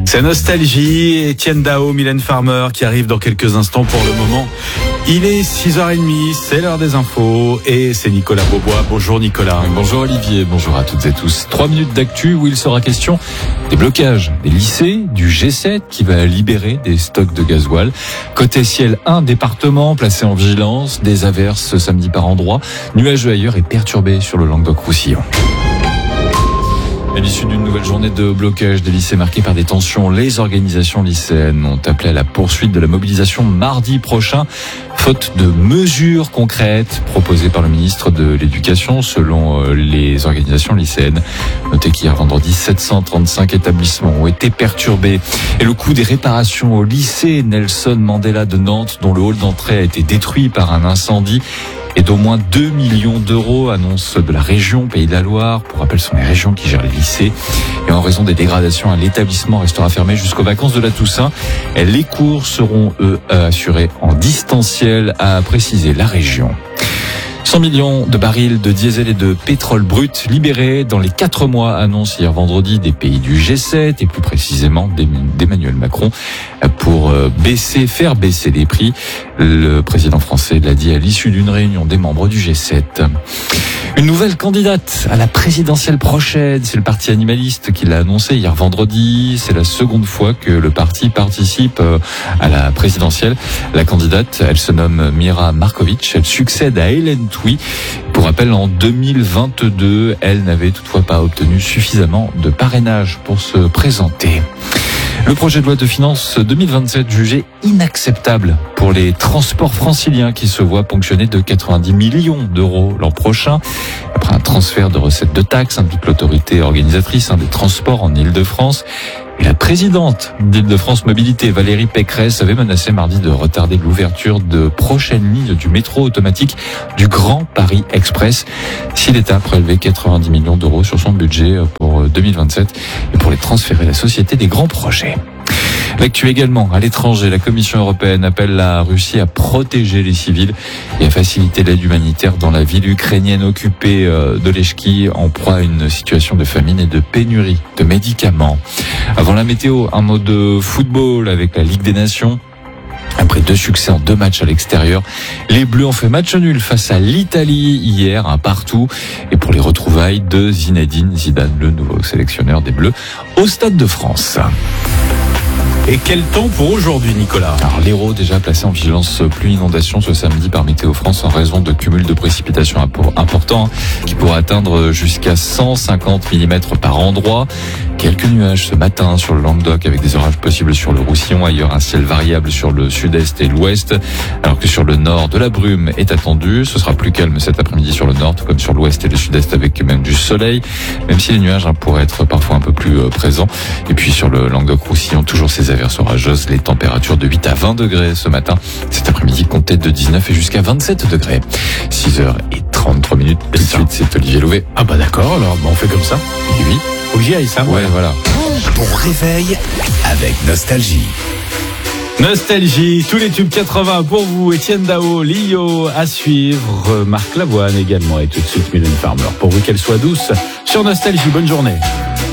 C'est Nostalgie, Étienne Dao, Mylène Farmer qui arrive dans quelques instants. Pour le moment, il est 6h30, c'est l'heure des infos et c'est Nicolas Beaubois. Bonjour Nicolas. Bonjour Olivier, bonjour à toutes et tous. 3 minutes d'actu où il sera question des blocages des lycées, du G7 qui va libérer des stocks de gasoil. Côté ciel, un département placé en vigilance, des averses ce samedi par endroits, nuageux ailleurs et perturbé sur le Languedoc-Roussillon. À l'issue d'une nouvelle journée de blocage des lycées marquée par des tensions, les organisations lycéennes ont appelé à la poursuite de la mobilisation mardi prochain, faute de mesures concrètes proposées par le ministre de l'Éducation selon les organisations lycéennes. Notez qu'hier vendredi, 735 établissements ont été perturbés. Et le coût des réparations au lycée Nelson Mandela de Nantes, dont le hall d'entrée a été détruit par un incendie, et d'au moins 2 millions d'euros, annonce de la région Pays de la Loire. Pour rappel, ce sont les régions qui gèrent les lycées. Et en raison des dégradations, l'établissement restera fermé jusqu'aux vacances de la Toussaint. Les cours seront, eux, assurés en distanciel, a précisé la région. 100 millions de barils de diesel et de pétrole brut libérés dans les 4 mois, annonce hier vendredi des pays du G7 et plus précisément d'Emmanuel Macron pour faire baisser les prix. Le président français l'a dit à l'issue d'une réunion des membres du G7. Une nouvelle candidate à la présidentielle prochaine, c'est le parti animaliste qui l'a annoncé hier vendredi. C'est la seconde fois que le parti participe à la présidentielle. La candidate, elle se nomme Mira Markovic, elle succède à Hélène Touy. Pour rappel, en 2022, elle n'avait toutefois pas obtenu suffisamment de parrainage pour se présenter. Le projet de loi de finances 2027 jugé inacceptable pour les transports franciliens qui se voient ponctionner de 90 millions d'euros l'an prochain. Après un transfert de recettes de taxes, toute l'autorité organisatrice des transports en Île-de-France. Et la présidente d'Île-de-France Mobilité, Valérie Pécresse, avait menacé mardi de retarder l'ouverture de prochaines lignes du métro automatique du Grand Paris Express si l'État prélevait 90 millions d'euros sur son budget pour 2027 et pour les transférer à la Société des grands projets. L'actu également, à l'étranger, la Commission européenne appelle la Russie à protéger les civils et à faciliter l'aide humanitaire dans la ville ukrainienne occupée de Lechki, en proie à une situation de famine et de pénurie de médicaments. Avant la météo, un mot de football avec la Ligue des Nations. Après 2 succès en 2 matchs à l'extérieur, les Bleus ont fait match nul face à l'Italie hier, un partout. Et pour les retrouvailles de Zinedine Zidane, le nouveau sélectionneur des Bleus, au Stade de France. Et quel temps pour aujourd'hui, Nicolas? Alors, l'Hérault déjà placé en vigilance pluie inondation ce samedi par Météo France en raison de cumul de précipitations importants qui pourraient atteindre jusqu'à 150 mm par endroit. Quelques nuages ce matin sur le Languedoc avec des orages possibles sur le Roussillon. Ailleurs, un ciel variable sur le sud-est et l'ouest. Alors que sur le nord, de la brume est attendue. Ce sera plus calme cet après-midi sur le nord, tout comme sur l'ouest et le sud-est avec même du soleil. Même si les nuages pourraient être parfois un peu plus présents. Et puis sur le Languedoc-Roussillon, toujours ces averses orageuses. Les températures de 8 à 20 degrés ce matin. Cet après-midi, comptez de 19 et jusqu'à 27 degrés. 6h33. Tout de suite, c'est Olivier Louvet. Ah bah d'accord, alors on fait comme ça. Et oui. Faut que j'y aille, ça. Ouais, voilà. Ton réveil avec Nostalgie. Nostalgie, tous les tubes 80 pour vous, Étienne Dao, Lio à suivre, Marc Lavoine également, et tout de suite Mylène Farmer. Pour vous qu'elle soit douce sur Nostalgie, bonne journée.